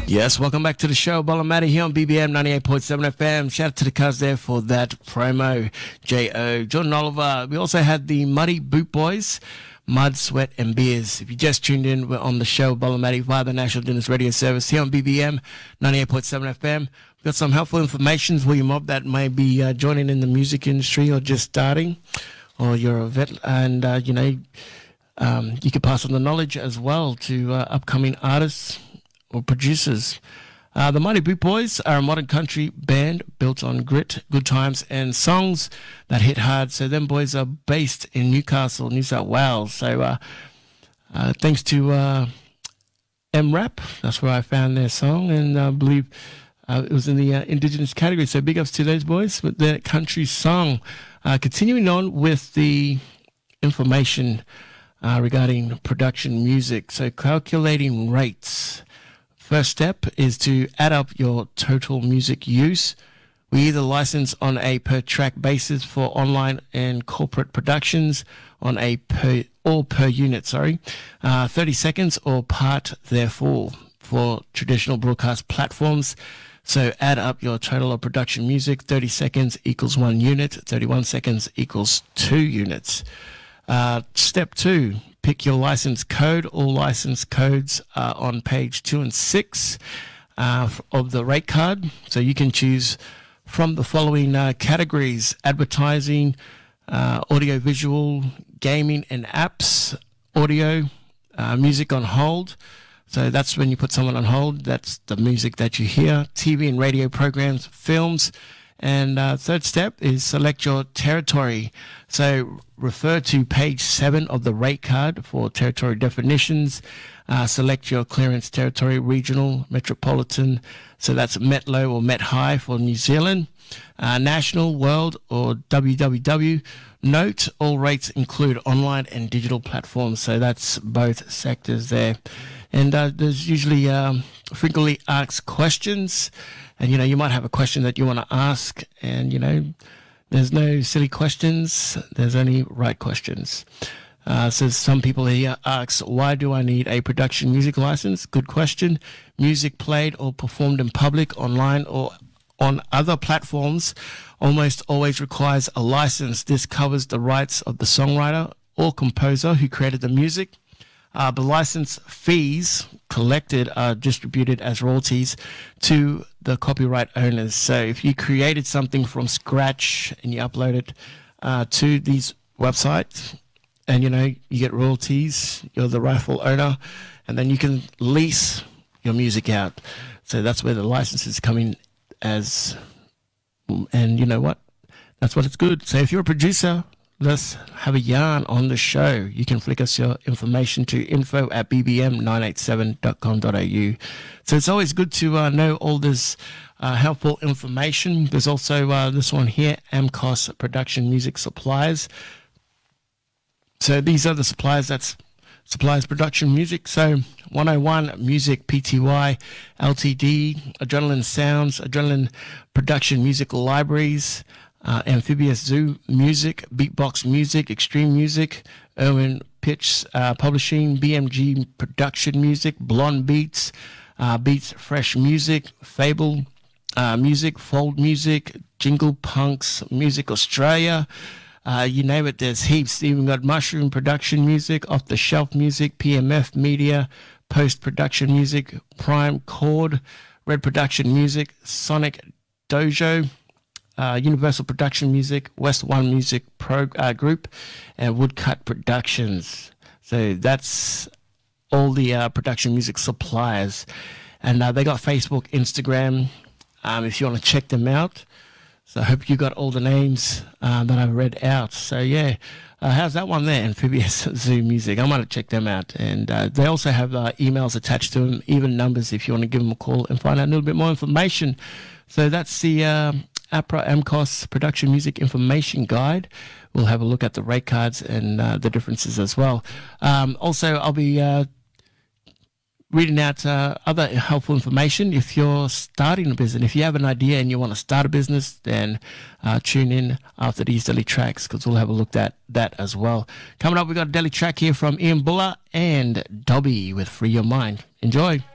Yes, welcome back to the show. Bollamati here on BBM 98.7 FM. Shout out to the cuz there for that promo. J.O. Jordan Oliver. We also had the Muddy Boot Boys, Mud, Sweat and Beers. If you just tuned in, we're on the show Bollamati via the National Dinners Radio Service here on BBM 98.7 FM. We've got some helpful information for your mob that may be joining in the music industry or just starting, or you're a vet and, you can pass on the knowledge as well to upcoming artists or producers. The Mighty Boot Boys are a modern country band built on grit, good times, and songs that hit hard. So them boys are based in Newcastle, New South Wales. So thanks to M-Rap, that's where I found their song, and I believe it was in the Indigenous category. So big ups to those boys with their country song. Continuing on with the information regarding production music. So calculating rates. First step is to add up your total music use. We either license on a per track basis for online and corporate productions on a per unit, 30 seconds or part therefore for traditional broadcast platforms. So add up your total of production music. 30 seconds equals 1 unit. 31 seconds equals 2 units. Step 2. Pick your license code. All license codes are on page 2 and 6 of the rate card. So you can choose from the following categories: advertising, audio-visual, gaming and apps, audio, music on hold. So that's when you put someone on hold. That's the music that you hear. TV and radio programs, films. And third step is select your territory. So refer to page 7 of the rate card for territory definitions. Select your clearance territory, regional, metropolitan. So that's Metlo or Met High for New Zealand. National, world, or WWW. Note, all rates include online and digital platforms. So that's both sectors there. And there's usually frequently asked questions. And, you might have a question that you want to ask. And, there's no silly questions. There's only right questions. So some people here ask, why do I need a production music license? Good question. Music played or performed in public, online, or on other platforms almost always requires a license. This covers the rights of the songwriter or composer who created the music. The license fees collected are distributed as royalties to the copyright owners. So if you created something from scratch and you upload it to these websites, and you get royalties, you're the rightful owner, and then you can lease your music out. So that's where the licenses come in as, and you know what? That's what it's good. So if you're a producer, let's have a yarn on the show. You can flick us your information to info@bbm987.com.au. So it's always good to know all this helpful information. There's also this one here, AMCOS Production Music Suppliers. So these are the suppliers that supplies production music. So 101 Music Pty Ltd, Adrenaline Sounds, Adrenaline Production Music Libraries, Amphibious Zoo Music, Beatbox Music, Extreme Music, Irwin Pitch Publishing, BMG Production Music, Blonde Beats, Beats Fresh Music, Fable Music, Fold Music, Jingle Punks Music Australia. You name it, there's heaps. Even got Mushroom Production Music, Off the Shelf Music, PMF Media, Post Production Music, Prime Chord, Red Production Music, Sonic Dojo, Universal Production Music, West One Music Group, and Woodcut Productions. So that's all the production music suppliers. And they got Facebook, Instagram, if you want to check them out. So I hope you got all the names that I've read out. So yeah, how's that one there? Amphibious Zoo Music. I might check them out. And they also have emails attached to them, even numbers if you want to give them a call and find out a little bit more information. So that's the APRA AMCOS Production Music Information Guide. We'll have a look at the rate cards and the differences as well. Also, I'll be reading out other helpful information. If you're starting a business, if you have an idea and you want to start a business, then tune in after these daily tracks, because we'll have a look at that as well. Coming up, we've got a daily track here from Ian Buller and Dobby with Free Your Mind. Enjoy.